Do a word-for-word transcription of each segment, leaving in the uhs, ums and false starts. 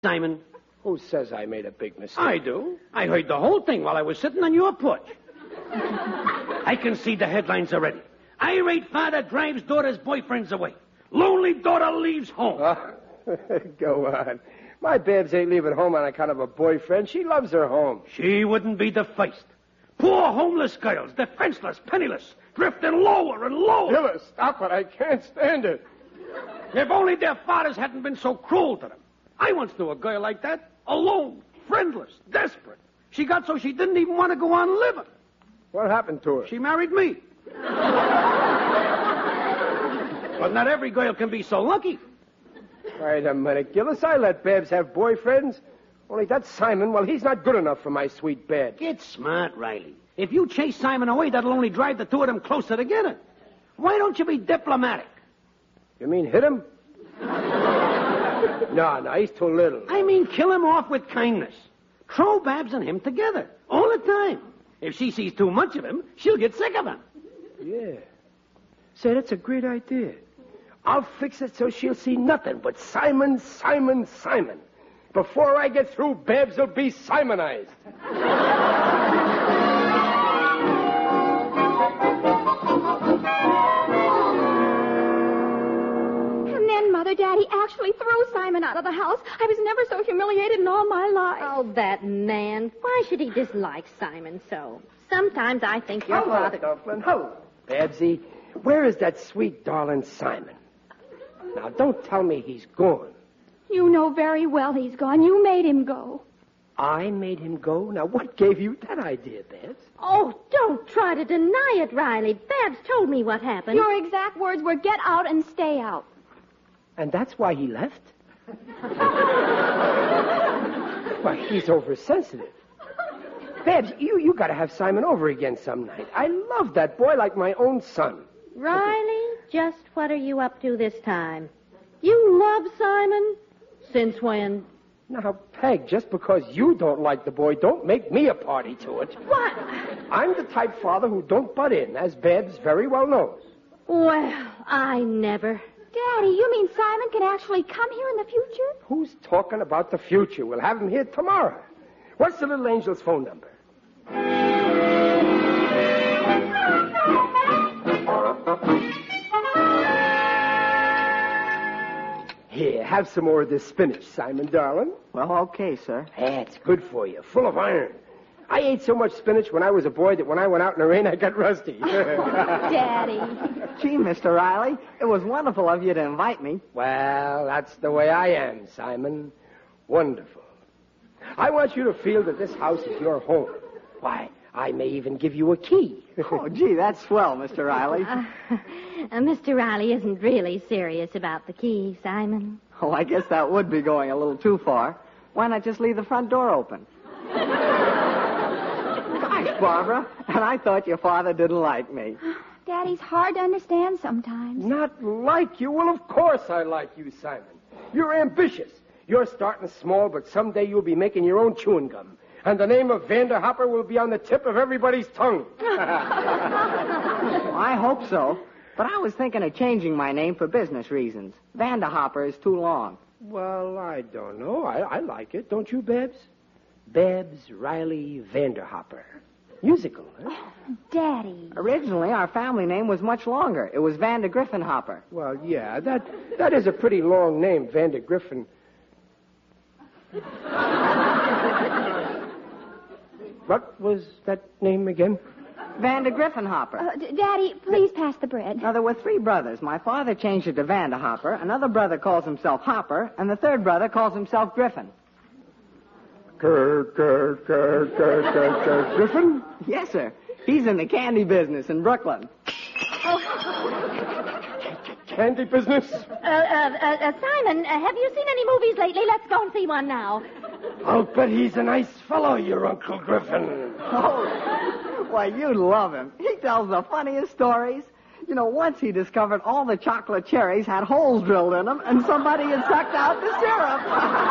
Simon? Who says I made a big mistake? I do. I heard the whole thing while I was sitting on your porch. I can see the headlines already. Irate father drives daughter's boyfriends away. Lonely daughter leaves home. Oh, go on. My Babs ain't leaving home on account of a boyfriend. She loves her home. She wouldn't be the first. Poor homeless girls, defenseless, penniless, drifting lower and lower. Hilla, stop it. I can't stand it. If only their fathers hadn't been so cruel to them. I once knew a girl like that. Alone, friendless, desperate. She got so she didn't even want to go on living. What happened to her? She married me. But not every girl can be so lucky. Wait a minute, Gillis. I let Babs have boyfriends. Only that Simon, well, he's not good enough for my sweet Babs. Get smart, Riley. If you chase Simon away, that'll only drive the two of them closer together. Why don't you be diplomatic? You mean hit him? No, no, he's too little. I mean kill him off with kindness. Throw Babs and him together, all the time. If she sees too much of him, she'll get sick of him. Yeah. Say, that's a great idea. I'll fix it so she'll see nothing but Simon, Simon, Simon. Before I get through, Babs will be Simonized. And then Mother, Daddy actually threw Simon out of the house. I was never so humiliated in all my life. Oh, that man. Why should he dislike Simon so? Sometimes I think your Hello, father... Dumpling. Hello. Babsy, where is that sweet darling Simon? Now, don't tell me he's gone. You know very well he's gone. You made him go. I made him go? Now, what gave you that idea, Babs? Oh, don't try to deny it, Riley. Babs told me what happened. Your exact words were, get out and stay out. And that's why he left? Why, he's oversensitive. Babs, you, you got to have Simon over again some night. I love that boy like my own son. Riley, just what are you up to this time? You love Simon? Since when? Now, Peg, just because you don't like the boy, don't make me a party to it. What? I'm the type father who don't butt in, as Babs very well knows. Well, I never. Daddy, you mean Simon can actually come here in the future? Who's talking about the future? We'll have him here tomorrow. What's the little angel's phone number? Here, have some more of this spinach, Simon, darling. Well, okay, sir. Yeah, it's good for you, full of iron. I ate so much spinach when I was a boy that when I went out in the rain, I got rusty. Daddy. Gee, Mister Riley, it was wonderful of you to invite me. Well, that's the way I am, Simon. Wonderful. I want you to feel that this house is your home. Why, I may even give you a key. Oh, gee, that's swell, Mister Riley. Uh, uh, Mister Riley isn't really serious about the key, Simon. Oh, I guess that would be going a little too far. Why not just leave the front door open? Gosh, Barbara, and I thought your father didn't like me. Daddy's hard to understand sometimes. Not like you? Well, of course I like you, Simon. You're ambitious. You're starting small, but someday you'll be making your own chewing gum. And the name of Vanderhopper will be on the tip of everybody's tongue. I hope so. But I was thinking of changing my name for business reasons. Vanderhopper is too long. Well, I don't know. I, I like it. Don't you, Babs? Babs Riley Vanderhopper. Musical, huh? Daddy. Originally, our family name was much longer. It was Vander Griffin Hopper. Well, yeah, that that is a pretty long name, Vander Griffin. What was that name again? Vander Griffin Hopper. Uh, D- Daddy, please pass the bread. Now, there were three brothers. My father changed it to Vander Hopper. Another brother calls himself Hopper. And the third brother calls himself Griffin. Ker, ker, ker, ker, ker, ker, Griffin? Yes, sir. He's in the candy business in Brooklyn. Candy business? Uh, uh, uh, uh, Simon, uh, have you seen any movies lately? Let's go and see one now. I'll bet he's a nice fellow, your Uncle Griffin. Oh, why, you love him. He tells the funniest stories. You know, once he discovered all the chocolate cherries had holes drilled in them, and somebody had sucked out the syrup.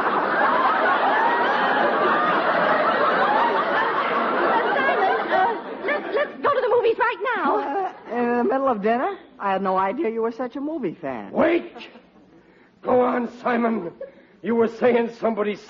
Go to the movies right now. Uh, in the middle of dinner? I had no idea you were such a movie fan. Wait! Go on, Simon. You were saying somebody